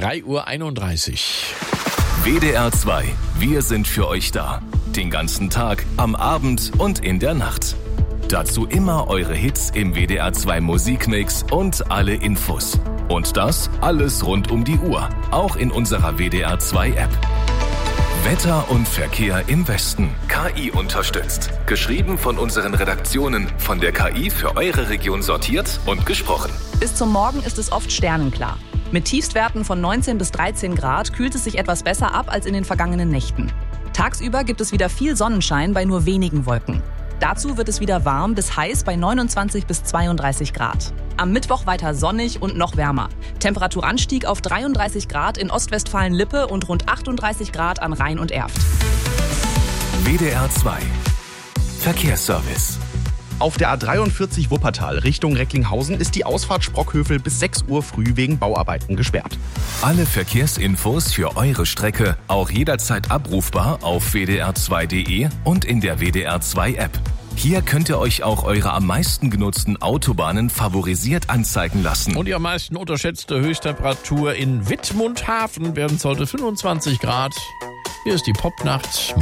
3:31 Uhr. WDR 2. Wir sind für euch da. Den ganzen Tag, am Abend und in der Nacht. Dazu immer eure Hits im WDR 2 Musikmix und alle Infos. Und das alles rund um die Uhr. Auch in unserer WDR 2 App. Wetter und Verkehr im Westen. KI unterstützt. Geschrieben von unseren Redaktionen. Von der KI für eure Region sortiert und gesprochen. Bis zum Morgen ist es oft sternenklar. Mit Tiefstwerten von 19 bis 13 Grad kühlt es sich etwas besser ab als in den vergangenen Nächten. Tagsüber gibt es wieder viel Sonnenschein bei nur wenigen Wolken. Dazu wird es wieder warm bis heiß bei 29 bis 32 Grad. Am Mittwoch weiter sonnig und noch wärmer. Temperaturanstieg auf 33 Grad in Ostwestfalen-Lippe und rund 38 Grad an Rhein und Erft. WDR 2 Verkehrsservice. Auf der A43 Wuppertal Richtung Recklinghausen ist die Ausfahrt Sprockhövel bis 6 Uhr früh wegen Bauarbeiten gesperrt. Alle Verkehrsinfos für eure Strecke auch jederzeit abrufbar auf wdr2.de und in der WDR 2 App. Hier könnt ihr euch auch eure am meisten genutzten Autobahnen favorisiert anzeigen lassen. Und die am meisten unterschätzte Höchsttemperatur in Wittmundhafen werden es heute 25 Grad. Hier ist die Popnacht.